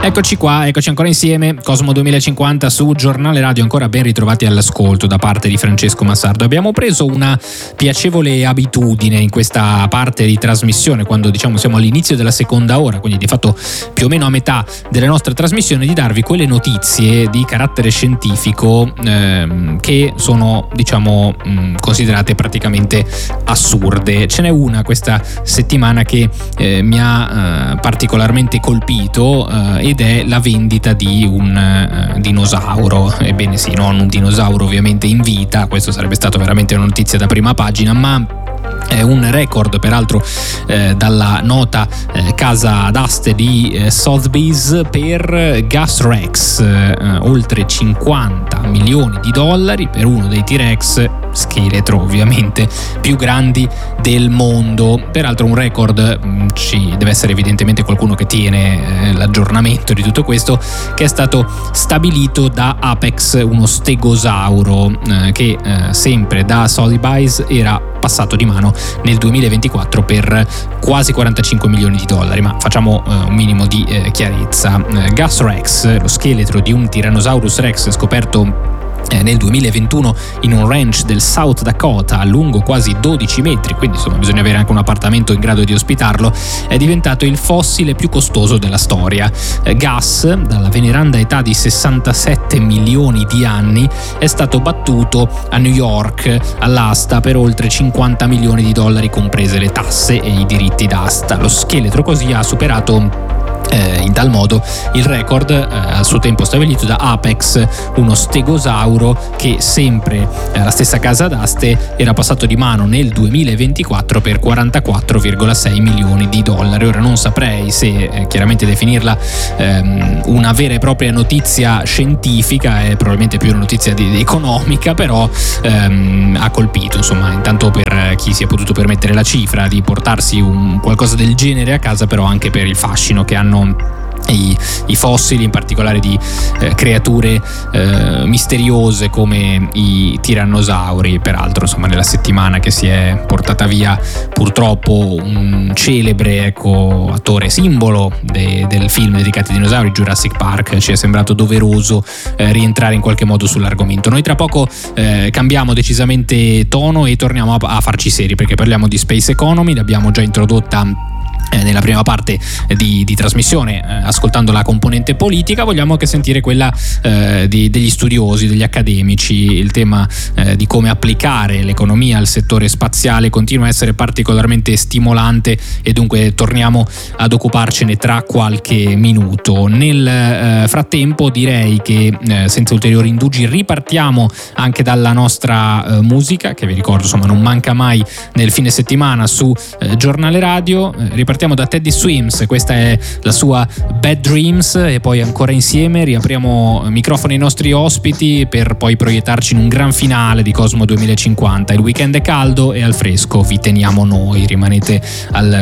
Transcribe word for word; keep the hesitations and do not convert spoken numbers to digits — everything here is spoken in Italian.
Eccoci qua, eccoci ancora insieme, Cosmo duemilacinquanta su Giornale Radio, ancora ben ritrovati all'ascolto da parte di Francesco Massardo. Abbiamo preso una piacevole abitudine in questa parte di trasmissione, quando diciamo siamo all'inizio della seconda ora, quindi di fatto più o meno a metà della nostra trasmissione, di darvi quelle notizie di carattere scientifico ehm, che sono diciamo mh, considerate praticamente assurde. Ce n'è una questa settimana che eh, mi ha eh, particolarmente colpito eh, ed è la vendita di un uh, dinosauro. Ebbene sì, non un dinosauro ovviamente in vita, questo sarebbe stato veramente una notizia da prima pagina, ma è un record peraltro eh, dalla nota eh, casa d'aste di eh, Sotheby's per Gus Rex, eh, oltre cinquanta milioni di dollari per uno dei T-Rex, scheletro ovviamente, più grandi del mondo. Peraltro un record, mh, ci deve essere evidentemente qualcuno che tiene eh, l'aggiornamento di tutto questo, che è stato stabilito da Apex, uno stegosauro eh, che eh, sempre da Sotheby's era passato di mano nel duemilaventiquattro per quasi quarantacinque milioni di dollari. Ma facciamo eh, un minimo di eh, chiarezza. eh, Gus Rex, lo scheletro di un Tyrannosaurus Rex scoperto nel duemilaventuno in un ranch del South Dakota, lungo quasi dodici metri, quindi insomma bisogna avere anche un appartamento in grado di ospitarlo, è diventato il fossile più costoso della storia. Gus, dalla veneranda età di sessantasette milioni di anni, è stato battuto a New York all'asta per oltre cinquanta milioni di dollari, comprese le tasse e i diritti d'asta. Lo scheletro così ha superato Eh, in tal modo il record eh, al suo tempo stabilito da Apex, uno stegosauro che sempre eh, la stessa casa d'aste era passato di mano nel duemilaventiquattro per quarantaquattro virgola sei milioni di dollari. Ora non saprei se eh, chiaramente definirla ehm, una vera e propria notizia scientifica, è probabilmente più una notizia di, di economica, però ehm, ha colpito insomma, intanto per chi si è potuto permettere la cifra di portarsi un qualcosa del genere a casa, però anche per il fascino che hanno I, i fossili, in particolare di eh, creature eh, misteriose come i tirannosauri. Peraltro insomma nella settimana che si è portata via purtroppo un celebre ecco, attore simbolo de, del film dedicato ai dinosauri, Jurassic Park, ci è sembrato doveroso eh, rientrare in qualche modo sull'argomento. Noi tra poco eh, cambiamo decisamente tono e torniamo a, a farci seri, perché parliamo di Space Economy, l'abbiamo già introdotta nella prima parte di, di trasmissione eh, ascoltando la componente politica. Vogliamo anche sentire quella eh, di, degli studiosi, degli accademici. Il tema eh, di come applicare l'economia al settore spaziale continua a essere particolarmente stimolante e dunque torniamo ad occuparcene tra qualche minuto. Nel eh, frattempo direi che eh, senza ulteriori indugi ripartiamo anche dalla nostra eh, musica, che vi ricordo insomma non manca mai nel fine settimana su eh, Giornale Radio. eh, ripartiamo da Teddy Swims, questa è la sua Bad Dreams, e poi ancora insieme riapriamo microfono ai nostri ospiti per poi proiettarci in un gran finale di Cosmo duemilacinquanta. Il weekend è caldo e al fresco vi teniamo noi, rimanete al